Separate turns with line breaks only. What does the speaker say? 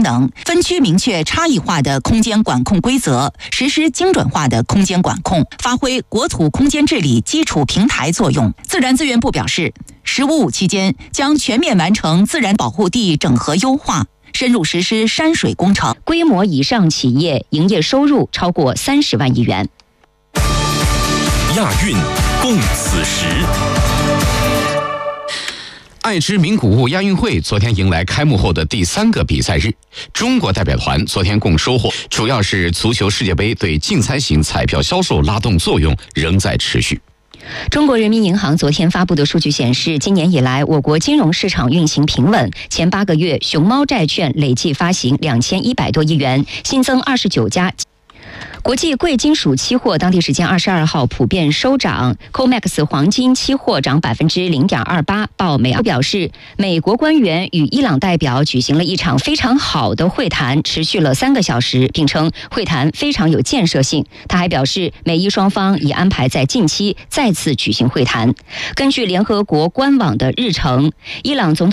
能，分区明确差异化的空间管控规则，实施精准化的空间管控，发挥国土空间治理基础平台作用。自然资源部表示，“15+5”期间将全面完成自然保护地整合优化，深入实施山水工程，
规模以上企业营业收入超过30万亿元。
亚运共此时。
爱知名古屋亚运会昨天迎来开幕后的第3个比赛日，中国代表团昨天共收获，主要是足球世界杯对竞猜型彩票销售拉动作用仍在持续。
中国人民银行昨天发布的数据显示，今年以来我国金融市场运行平稳，前8个月熊猫债券累计发行2100多亿元，新增29家。国际贵金属期货当地时间22号普遍收涨 ，COMEX 黄金期货涨0.28%。报美表示，美国官员与伊朗代表举行了一场非常好的会谈，持续了3个小时，并称会谈非常有建设性。他还表示，美伊双方已安排在近期再次举行会谈。根据联合国官网的日程，伊朗总统